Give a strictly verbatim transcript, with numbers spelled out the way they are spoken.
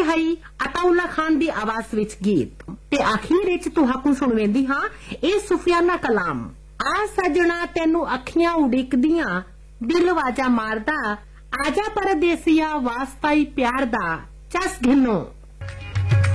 तिहाई अताउल्ला खान दी आवाज विच गीत ते आखिर विच तुहाकू सुणवेंदी हां ए सुफियाना कलाम। आ सजना तेनू अखियां उड़िकदियां दिल वाजा मारदा आजा परदेसिया वास्ता ही प्यार दा चस घिनो।